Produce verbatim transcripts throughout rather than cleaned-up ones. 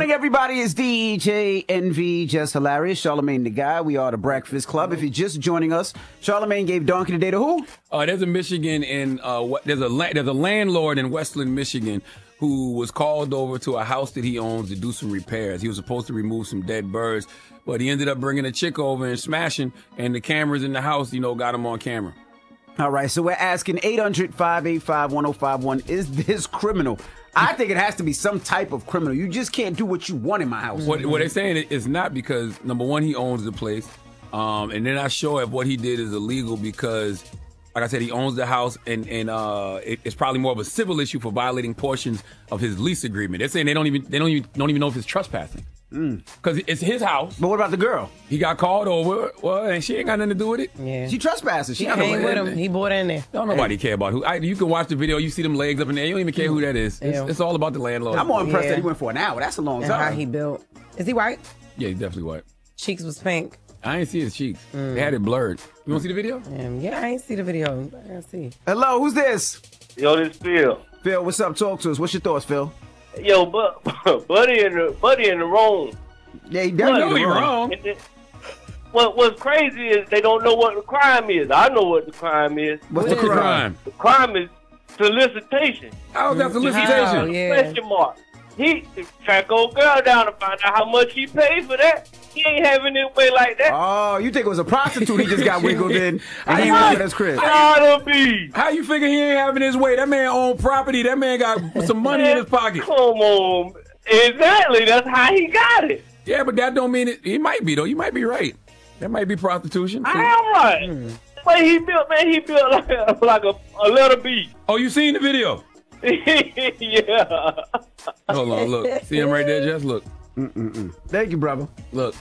morning, everybody. It's D J Envy, Just Hilarious, Charlamagne the Guy. We are the Breakfast Club. If you're just joining us, Charlamagne gave Donkey today to who? Uh, there's a Michigan in uh, what, there's a la- there's a landlord in Westland, Michigan, who was called over to a house that he owns to do some repairs. He was supposed to remove some dead birds, but he ended up bringing a chick over and smashing, and the cameras in the house, you know, got him on camera. All right, so we're asking eight hundred, five eight five, one oh five one, is this criminal? I think it has to be some type of criminal. You just can't do what you want in my house. What, what they're saying is not because, number one, he owns the place, um, and they're not sure if what he did is illegal because, like I said, he owns the house, and, and uh, it, it's probably more of a civil issue for violating portions of his lease agreement. They're saying they don't even they don't even don't even know if it's trespassing. Because mm. it's his house. But what about the girl? He got called over. Well, and she ain't got nothing to do with it. Yeah. She trespassing. She He got came no with him. He bought in there. Don't nobody care about who. I, you can watch the video. You see them legs up in there. You don't even care who that is. It's, Yeah. it's all about the landlord. I'm more impressed Yeah. that he went for an hour. That's a long And how time. he built. Is he white? Yeah, he's definitely white. Cheeks was pink. I ain't see his cheeks. Mm. They had it blurred. You want to see the video? Um, yeah, I ain't see the video. I didn't see. Hello, who's this? Yo, this Phil. Phil, what's up? Talk to us. What's your thoughts, Phil? Yo, but buddy in the buddy in the wrong. Yeah, he No, definitely you're wrong. wrong. And then- What What's crazy is they don't know what the crime is. I know what the crime is. What's What's the the crime? crime? The crime is solicitation. How's that Oh, solicitation? yeah. Question mark. He track old girl down to find out how much he paid for that. He ain't having it way like that. Oh, you think it was a prostitute he just got wiggled in and he went to his crib? Gotta be. How you figure he ain't having his way? That man owned property. That man got some money in his pocket. Come on. Exactly. That's how he got it. Yeah, but that don't mean it. He might be, though. You might be right. That might be prostitution. I am right. Hmm. But he built, man, he built like a, like a, a letter B. Oh, you seen the video? Yeah. Hold on, look. See him right there, Jess? Look. Mm-mm-mm. Thank you, brother. Look.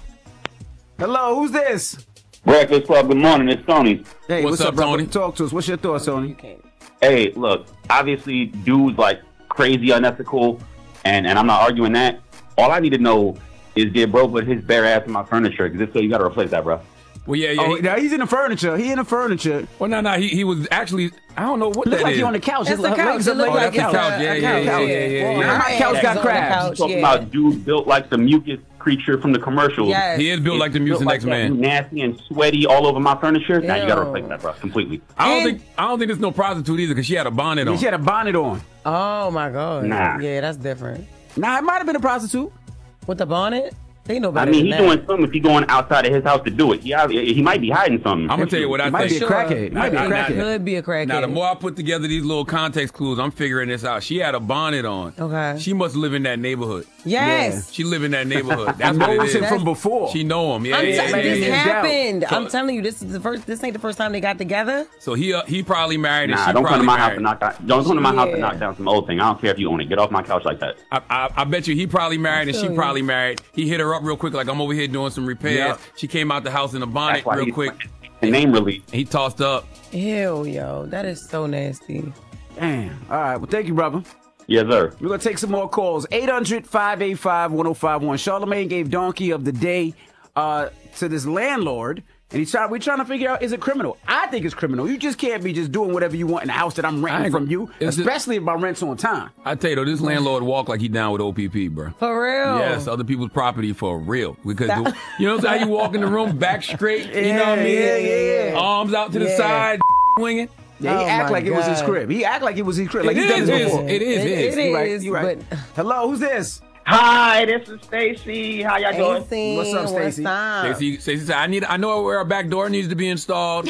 Hello, who's this? Breakfast Club, good morning, it's Tony. Hey, What's what's, up, up, brother? Tony? Talk to us. What's your thoughts, Tony? Hey, look, obviously, dude's like crazy unethical, and, and I'm not arguing that. All I need to know is did bro put his bare ass in my furniture? Because if so, you got to replace that, bro. Well, yeah, yeah. Oh, he- now he's in the furniture. He in the furniture. well, no, no. He, he was actually, I don't know what Look that like is. he on the couch. It's His the legs couch. are It look laid like on the the couch. couch. Yeah, a yeah, couch. yeah, yeah, yeah, Well, yeah. my couch got on the crabs. couch, Talking yeah. about dude built like the mucus creature from the commercials. Yes. He is built like the Built Mucinex like that, man. nasty and sweaty all over my furniture. Now you got to Ew. replace that, bro, completely. I don't And- think I don't think there's no prostitute either because she had a bonnet on. She had a bonnet on. Oh, my God. Nah. Yeah, that's different. Nah, it might have been a prostitute. With the bonnet? They know I better mean, than he's that. doing something if he's going outside of his house to do it. He, he might be hiding something. I'm gonna tell you what I He might think. be a crackhead. He might be a Nah, nah, crackhead. Could be a crackhead. Now, the more I put together these little context clues, I'm figuring this out. She had a bonnet on. Okay. She must live in that neighborhood. Yes. She live in that neighborhood. That's what it Knows him is. from before. She know him. Yeah, I'm yeah, t- yeah, this yeah. happened. So- I'm telling you, this is the first. This ain't the first time they got together. So he uh, he probably married and Nah, she don't come probably to my house married. and knock down. Don't come to my house and Yeah. knock down some old thing. I don't care if you own it. Get off my couch like that. I, I, I bet you he probably married and feel she you. probably married. He hit her up real quick like I'm over here doing some repairs. Yeah. She came out the house in a bonnet That's why real he's quick. the name release. He tossed up. Ew, yo, that is so nasty. Damn. All right. Well, thank you, brother. Yes, sir. We're going to take some more calls. eight hundred, five eight five, one oh five one. Charlamagne gave Donkey of the Day uh, to this landlord. And he's trying, we're trying to figure out, is it criminal? I think it's criminal. You just can't be just doing whatever you want in the house that I'm I renting ain't from gonna- you, is it- especially if my rent's on time. I tell you though, this landlord walk like he down with O P P, bro. For real. Yes, other people's property for real. Because the, you know how you walk in the room, back straight, you know what I mean? Yeah, yeah, yeah. Arms out to the Yeah. side, swinging. Yeah, he Oh, act my like it was his God. crib. He act like it was his crib. Like It he's done is this his. before. It is It- his. it You right, is, you right. but- Hello, who's this? Hi, this is Stacy. How y'all doing? Ain't seen What's up, Stacey? up? Stacey, Stacey said, I need, I know where our back door needs to be installed.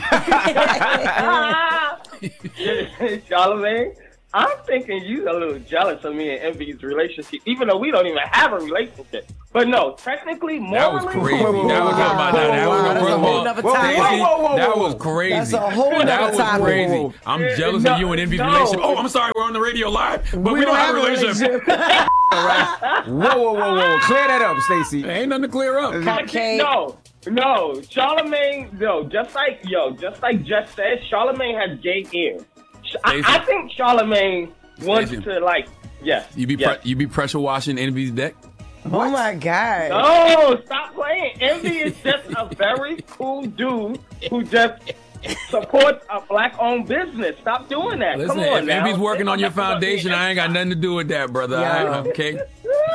Charlamagne, I'm thinking you a little jealous of me and Envy's relationship, even though we don't even have a relationship. But no, technically, morally, That was crazy. Whoa, whoa, whoa, That was whoa, about whoa, that. That whoa, was whoa, first whoa, of whoa, all, nother whoa, topic. whoa, whoa, whoa, that whoa. was crazy. That's a whole That nother was topic. crazy. Whoa, whoa, whoa. I'm Yeah, jealous no, of you and Envy's no. relationship. Oh, I'm sorry, we're on the radio live, but we, don't, have a relationship. Whoa, whoa, whoa, whoa. Clear that up, Stacey. Ain't nothing to clear up. Okay. No, no, Charlamagne, no, just like, yo, just like Jess said, Charlamagne has gay ears. Sh- I, I think Charlamagne wants Stacey. to, like, yes. You be yes. pre- you be pressure washing Envy's deck. Oh my God. No, stop playing. Envy is just a very cool dude who just supports a black-owned business. Stop doing that. Listen, Come on if now. Envy's working on your That's what foundation, I ain't got nothing to do with that, brother. Yeah. I, okay.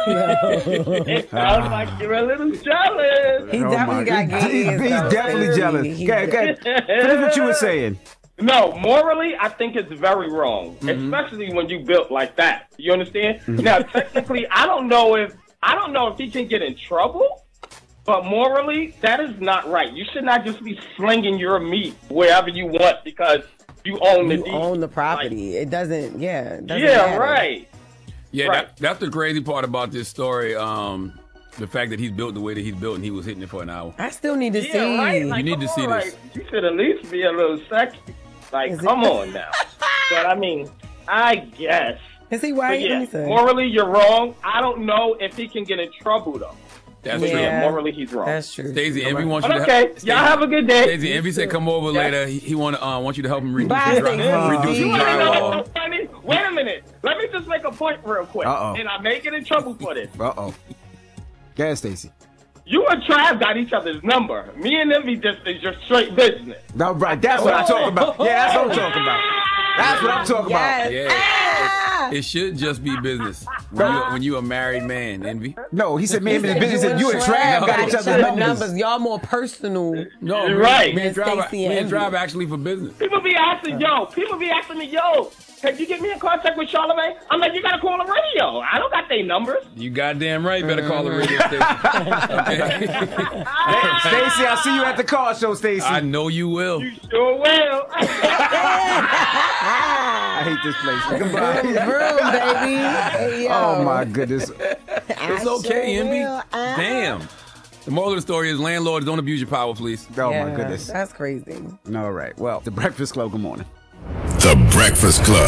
It sounds like you're a little jealous. He Oh definitely my- got he- he- games. He's though. definitely jealous. He- Okay, okay. Finish what you were saying. No, morally, I think it's very wrong, especially when you built like that. You understand? Now, technically, I don't know if I don't know if he can get in trouble, but morally, that is not right. You should not just be slinging your meat wherever you want because you own the You deed. own the property. It doesn't, yeah. It doesn't Yeah, matter. right. Yeah, Right. that, that's the crazy part about this story. Um, the fact that he's built the way that he's built and he was hitting it for an hour. I still need to Yeah, see. right. Like, You need to come see on, this. Like, you should at least be a little sexy. Like, Is it- come on now. But I mean, I guess. Is he But white? Let yeah, me see. morally, you're wrong. I don't know if he can get in trouble though. That's But true. yeah, morally, he's wrong. That's true. Stacey, Envy wants But you to okay, help. y'all have a good day. Stacey, Envy said come over Yeah. later. He, he want to uh, want you to help him reduce Bye, his dry, Stacey. reduce You his wanna know drywall. what's funny? Wait a minute. Let me just make a point real quick. Uh-oh. And I may get in trouble for this. Uh-oh. Go ahead, Stacey. You and Trav got each other's number. Me and Envy just is your straight business. No, right. That's what I'm talking about. Yeah, that's what I'm talking about. That's what I'm talking Yes. Yeah, Ah! it, it should just be business when you when you a married man, Envy. about. No, he said me and his business. He said you and Trav Trav got each other's numbers. Y'all more personal. No, You're me, right. Me and Than Drive, Stacey me and and Drive Envy. actually for business. People be asking, yo, people be asking me, yo, can you get me in contact with Charlamagne? I'm like, you gotta call the radio. I don't got their numbers. You goddamn right. Better call the radio station. Okay. Stacey, I'll see you at the car show, Stacey. I know you will. You sure will. I hate this place. Goodbye. Room, baby. Hey, yo. Oh my goodness. It's okay, Envy. Damn. The moral of the story is landlords, don't abuse your power, please. Oh Yeah, my goodness. That's crazy. All right. Well, the Breakfast Club. Good morning. The Breakfast Club.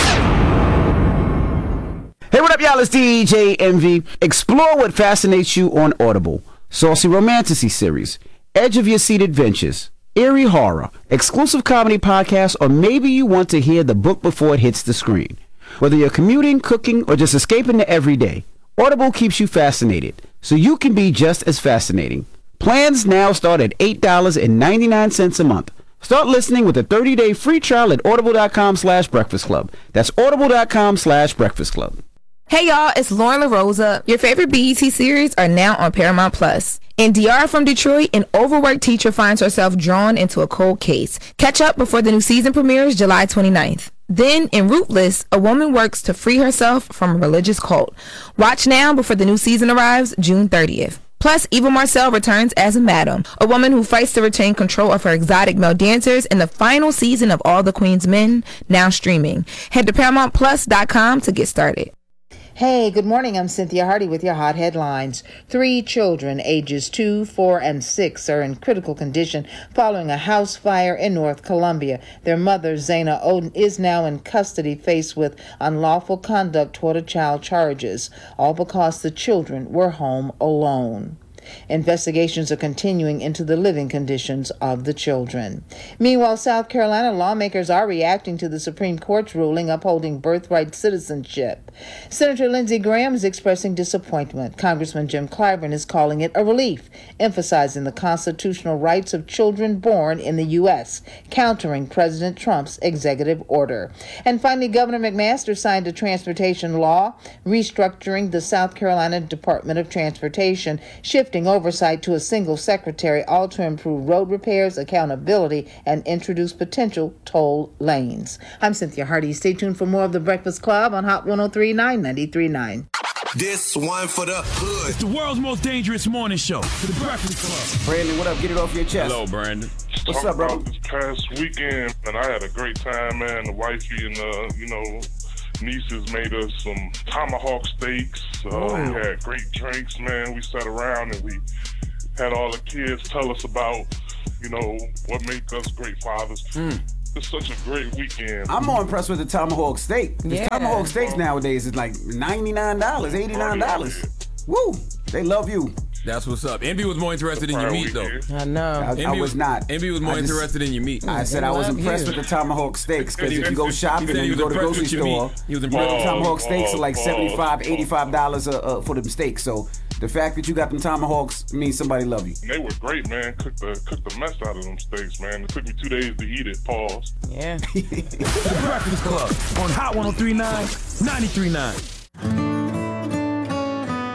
Hey, what up, y'all? It's D J Envy. Explore what fascinates you on Audible. Saucy Romantasy series, edge of your seat adventures, eerie horror, exclusive comedy podcasts, or maybe you want to hear the book before it hits the screen. Whether you're commuting, cooking, or just escaping the everyday, Audible keeps you fascinated, so you can be just as fascinating. Plans now start at eight dollars and ninety-nine cents a month. Start listening with a thirty-day free trial at audible.com slash breakfast club. That's audible.com slash breakfast club. Hey y'all, it's Lauren LaRosa. Your favorite B E T series are now on Paramount Plus. In D R from Detroit, an overworked teacher finds herself drawn into a cold case. Catch up before the new season premieres July twenty-ninth. Then, in Rootless, a woman works to free herself from a religious cult. Watch now before the new season arrives June thirtieth. Plus, Eva Marcel returns as a madam, a woman who fights to retain control of her exotic male dancers in the final season of All the Queen's Men, now streaming. Head to paramount plus dot com to get started. Hey, good morning. I'm Cynthia Hardy with your hot headlines. Three children, ages two, four, and six, are in critical condition following a house fire in North Columbia. Their mother, Zaina Oden, is now in custody faced with unlawful conduct toward a child charges, all because the children were home alone. Investigations are continuing into the living conditions of the children. Meanwhile, South Carolina lawmakers are reacting to the Supreme Court's ruling upholding birthright citizenship. Senator Lindsey Graham is expressing disappointment. Congressman Jim Clyburn is calling it a relief, emphasizing the constitutional rights of children born in the U S, countering President Trump's executive order. And finally, Governor McMaster signed a transportation law restructuring the South Carolina Department of Transportation, shifting oversight to a single secretary, all to improve road repairs, accountability, and introduce potential toll lanes. I'm Cynthia Hardy. Stay tuned for more of The Breakfast Club on Hot one oh three point nine, ninety-three point nine. This one for the hood. It's the world's most dangerous morning show. The Breakfast Club. Brandon, what up? Get it off your chest. Hello, Brandon. What's Talk up, bro? about this past weekend, and I had a great time, man. The wifey and the, you know, nieces made us some tomahawk steaks. Uh, we had great drinks, man. We sat around and we had all the kids tell us about, you know, what make us great fathers. Mm. It's such a great weekend. I'm more impressed with the tomahawk steak. The Yeah. tomahawk steaks nowadays is like ninety-nine dollars, eighty-nine dollars. Woo! They love you. That's what's up. Envy was more interested in your meat, though. I know. I, I Envy was not. Envy was more I just- interested in your meat. I said They I was love impressed you. with the tomahawk steaks because He if you go said- shopping he said and he you was go to the impressed grocery with your store, meat. He was you know, impressed. the tomahawk Oh, steaks are like oh, seventy-five, oh. eighty-five dollars uh, uh, for them steaks. So the fact that you got them tomahawks means somebody love you. And they were great, man. Cooked the cooked the mess out of them steaks, man. It took me two days to eat it. Pause. Yeah. The Breakfast Club on Hot one oh three point nine, ninety-three point nine.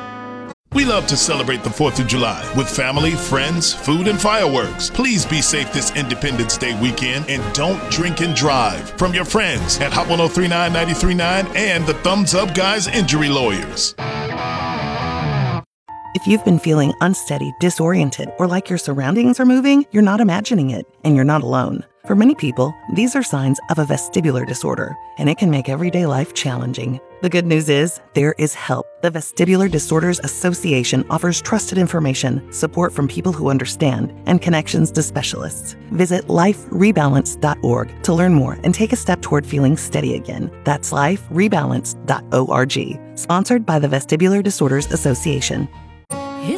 love to celebrate the fourth of July with family, friends, food, and fireworks. Please be safe this Independence Day weekend and don't drink and drive. From your friends at Hot ten thirty-nine ninety-three point nine and the Thumbs Up Guys Injury Lawyers. If you've been feeling unsteady, disoriented, or like your surroundings are moving, you're not imagining it, and you're not alone. For many people, these are signs of a vestibular disorder, and it can make everyday life challenging. The good news is, there is help. The Vestibular Disorders Association offers trusted information, support from people who understand, and connections to specialists. Visit life rebalance dot org to learn more and take a step toward feeling steady again. That's life rebalance dot org. Sponsored by the Vestibular Disorders Association.